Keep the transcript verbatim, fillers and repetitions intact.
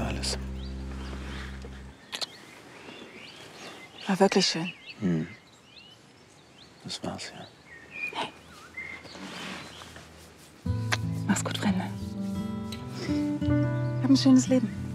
alles. War wirklich schön. Hm. Das war's, ja. Hey. Mach's gut, Fremde. Hab ein schönes Leben.